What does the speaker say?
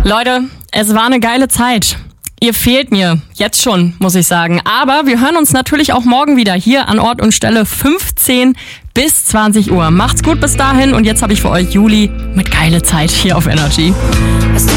Leute, es war eine geile Zeit. Ihr fehlt mir, jetzt schon, muss ich sagen. Aber wir hören uns natürlich auch morgen wieder hier an Ort und Stelle 15 bis 20 Uhr. Macht's gut bis dahin und jetzt habe ich für euch Juli mit geile Zeit hier auf Energy.